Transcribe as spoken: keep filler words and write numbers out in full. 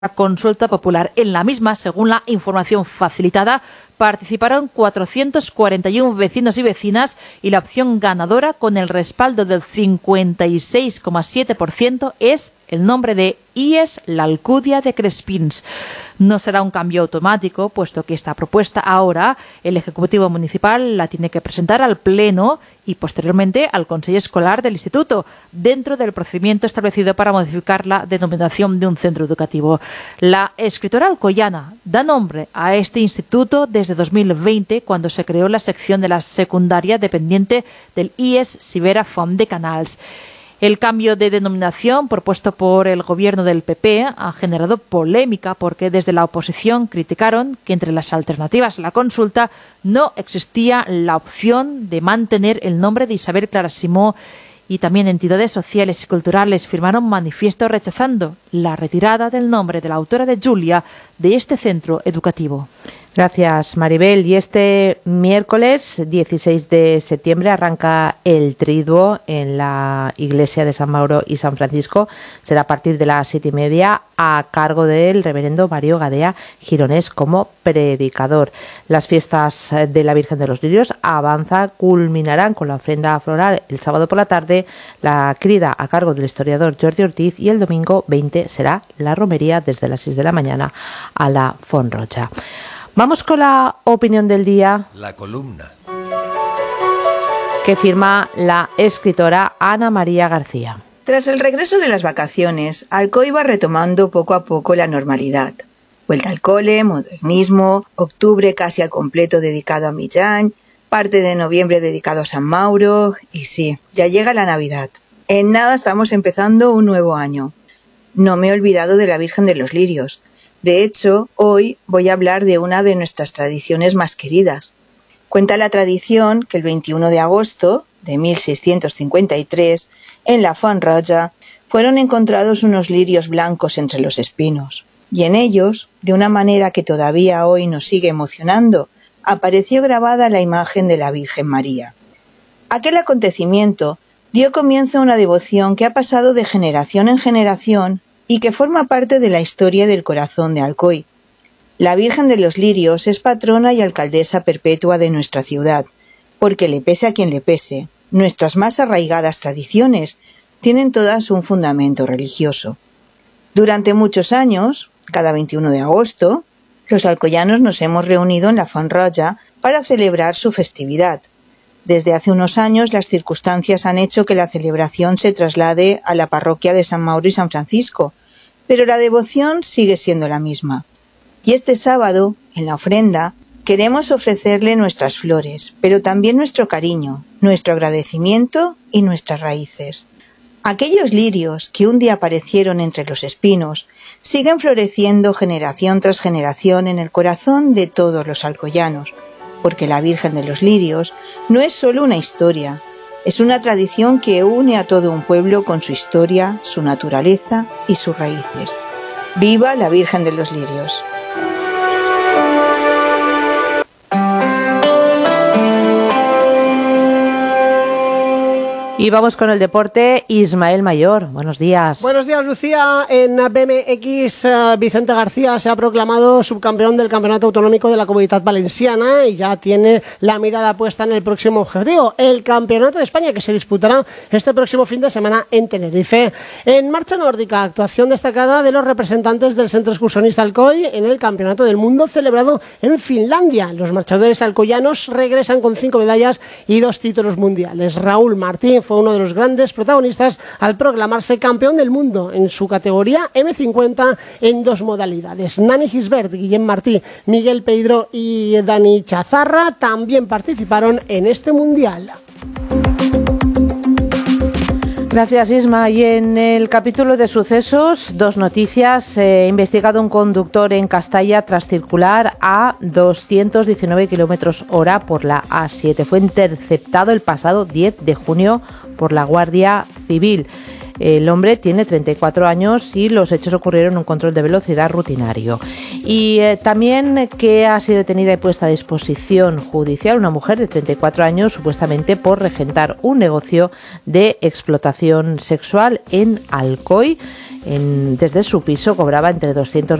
consulta popular. En la misma, según la información facilitada, participaron cuatrocientos cuarenta y uno vecinos y vecinas y la opción ganadora, con el respaldo del cincuenta y seis coma siete por ciento, es el nombre de I E S La Alcudia de Crespins. No será un cambio automático, puesto que esta propuesta ahora el Ejecutivo Municipal la tiene que presentar al Pleno y posteriormente al Consejo Escolar del Instituto, dentro del procedimiento establecido para modificar la denominación de un centro educativo. La escritora alcoyana da nombre a este instituto desde dos mil veinte, cuando se creó la sección de la secundaria dependiente del I E S Sibera Font de Canals. El cambio de denominación propuesto por el gobierno del P P ha generado polémica, porque desde la oposición criticaron que entre las alternativas a la consulta no existía la opción de mantener el nombre de Isabel Clara Simó, y también entidades sociales y culturales firmaron manifiesto rechazando la retirada del nombre de la autora de Julia de este centro educativo. Gracias, Maribel. Y este miércoles dieciséis de septiembre arranca el triduo en la iglesia de San Mauro y San Francisco. Será a partir de las siete y media, a cargo del reverendo Mario Gadea Gironés como predicador. Las fiestas de la Virgen de los Lirios avanza, culminarán con la ofrenda floral el sábado por la tarde, la crida a cargo del historiador Jordi Ortiz, y el domingo veinte será la romería desde las seis de la mañana a la Font Roja. Vamos con la opinión del día. La columna. Que firma la escritora Ana María García. Tras el regreso de las vacaciones, Alcoy va retomando poco a poco la normalidad. Vuelta al cole, modernismo, octubre casi al completo dedicado a Millán, parte de noviembre dedicado a San Mauro, y sí, ya llega la Navidad. En nada estamos empezando un nuevo año. No me he olvidado de la Virgen de los Lirios. De hecho, hoy voy a hablar de una de nuestras tradiciones más queridas. Cuenta la tradición que el veintiuno de agosto de mil seiscientos cincuenta y tres, en la Font Roja, fueron encontrados unos lirios blancos entre los espinos, y en ellos, de una manera que todavía hoy nos sigue emocionando, apareció grabada la imagen de la Virgen María. Aquel acontecimiento dio comienzo a una devoción que ha pasado de generación en generación y que forma parte de la historia del corazón de Alcoy. La Virgen de los Lirios es patrona y alcaldesa perpetua de nuestra ciudad, porque le pese a quien le pese, nuestras más arraigadas tradiciones tienen todas un fundamento religioso. Durante muchos años, cada veintiuno de agosto, los alcoyanos nos hemos reunido en la Font Roja para celebrar su festividad. Desde hace unos años, las circunstancias han hecho que la celebración se traslade a la parroquia de San Mauro y San Francisco, pero la devoción sigue siendo la misma. Y este sábado, en la ofrenda, queremos ofrecerle nuestras flores, pero también nuestro cariño, nuestro agradecimiento y nuestras raíces. Aquellos lirios que un día aparecieron entre los espinos siguen floreciendo generación tras generación en el corazón de todos los alcoyanos, porque la Virgen de los Lirios no es solo una historia, es una tradición que une a todo un pueblo con su historia, su naturaleza y sus raíces. ¡Viva la Virgen de los Lirios! Y vamos con el deporte. Ismael Mayor, buenos días. Buenos días, Lucía. En B M X, uh, Vicente García se ha proclamado subcampeón del Campeonato Autonómico de la Comunitat Valenciana y ya tiene la mirada puesta en el próximo objetivo, el Campeonato de España, que se disputará este próximo fin de semana en Tenerife. En marcha nórdica, actuación destacada de los representantes del Centro Excursionista Alcoy en el Campeonato del Mundo celebrado en Finlandia. Los marchadores alcoyanos regresan con cinco medallas y dos títulos mundiales. Raúl Martín fue uno de los grandes protagonistas al proclamarse campeón del mundo en su categoría eme cincuenta en dos modalidades. Nani Gisbert, Guillem Martí, Miguel Pedro y Dani Chazarra también participaron en este mundial. Gracias, Isma. Y en el capítulo de sucesos, dos noticias. Eh, investigado un conductor en Castalla tras circular a doscientos diecinueve kilómetros hora por la A siete. Fue interceptado el pasado diez de junio por la Guardia Civil. El hombre tiene treinta y cuatro años y los hechos ocurrieron en un control de velocidad rutinario. Y eh, también que ha sido detenida y puesta a disposición judicial una mujer de treinta y cuatro años, supuestamente por regentar un negocio de explotación sexual en Alcoy. en, desde su piso cobraba entre doscientos